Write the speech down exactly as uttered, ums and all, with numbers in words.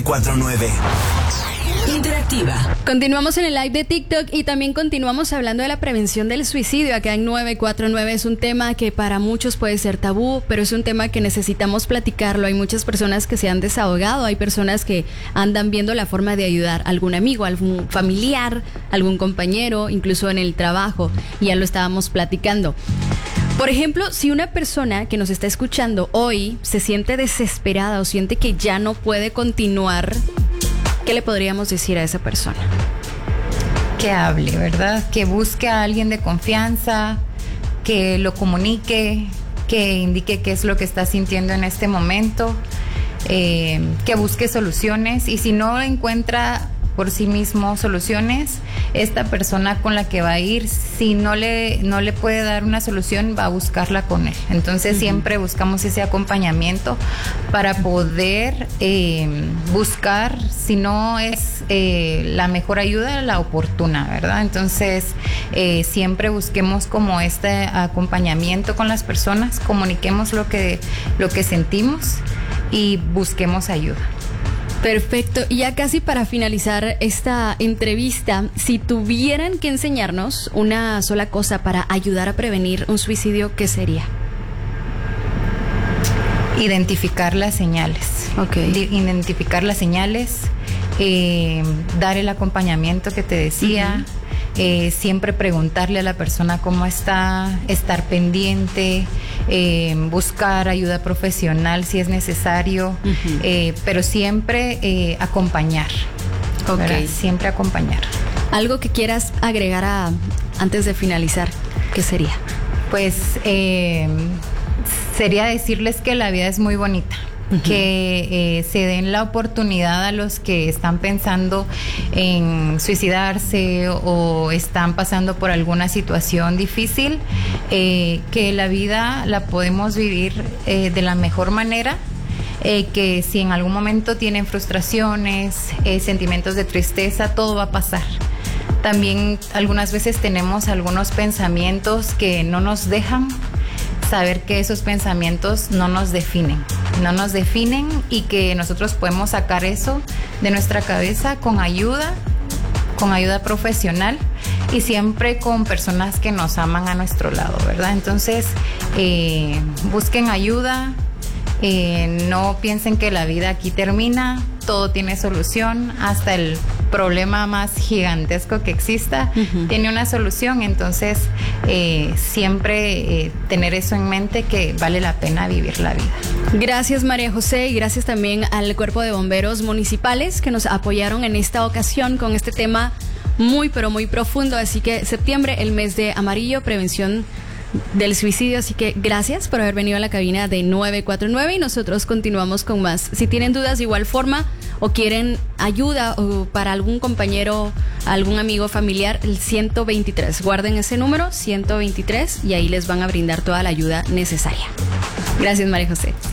cuatro nueve. Interactiva. Continuamos en el live de TikTok y también continuamos hablando de la prevención del suicidio. Acá en nueve cuatro nueve es un tema que para muchos puede ser tabú, pero es un tema que necesitamos platicarlo. Hay muchas personas que se han desahogado, hay personas que andan viendo la forma de ayudar a algún amigo, algún familiar, algún compañero, incluso en el trabajo. Y ya lo estábamos platicando. Por ejemplo, si una persona que nos está escuchando hoy se siente desesperada o siente que ya no puede continuar, ¿qué le podríamos decir a esa persona? Que hable, ¿verdad? Que busque a alguien de confianza, que lo comunique, que indique qué es lo que está sintiendo en este momento, eh, que busque soluciones, y si no encuentra por sí mismo soluciones, esta persona con la que va a ir, si no le, no le puede dar una solución, va a buscarla con él. Entonces uh-huh. siempre buscamos ese acompañamiento para poder eh, buscar, si no es eh, la mejor ayuda, la oportuna, ¿verdad? Entonces eh, siempre busquemos como este acompañamiento con las personas, comuniquemos lo que, lo que sentimos y busquemos ayuda. Perfecto. Y ya casi para finalizar esta entrevista, si tuvieran que enseñarnos una sola cosa para ayudar a prevenir un suicidio, ¿qué sería? Identificar las señales. Okay. Identificar las señales, eh, dar el acompañamiento que te decía. Uh-huh. Eh, siempre preguntarle a la persona cómo está, estar pendiente, eh, buscar ayuda profesional si es necesario, uh-huh. eh, pero siempre eh, acompañar, okay. siempre acompañar. ¿Algo que quieras agregar a, antes de finalizar? ¿Qué sería? Pues eh, sería decirles que la vida es muy bonita. Uh-huh. Que eh, se den la oportunidad a los que están pensando en suicidarse o están pasando por alguna situación difícil, eh, que la vida la podemos vivir eh, de la mejor manera, eh, que si en algún momento tienen frustraciones, eh, sentimientos de tristeza, todo va a pasar. También algunas veces tenemos algunos pensamientos que no nos dejan saber que esos pensamientos no nos definen, no nos definen y que nosotros podemos sacar eso de nuestra cabeza con ayuda, con ayuda profesional y siempre con personas que nos aman a nuestro lado, ¿verdad? Entonces, eh, busquen ayuda, eh, no piensen que la vida aquí termina, todo tiene solución, hasta el problema más gigantesco que exista uh-huh. tiene una solución. Entonces eh, siempre eh, tener eso en mente, que vale la pena vivir la vida. Gracias, María José, y gracias también al Cuerpo de Bomberos Municipales que nos apoyaron en esta ocasión con este tema muy pero muy profundo. Así que septiembre, el mes de amarillo, prevención del suicidio, así que gracias por haber venido a la cabina de nueve cuatro nueve y nosotros continuamos con más. Si tienen dudas de igual forma o quieren ayuda o para algún compañero, algún amigo familiar, el ciento veintitrés, guarden ese número ciento veintitrés y ahí les van a brindar toda la ayuda necesaria. Gracias, María José.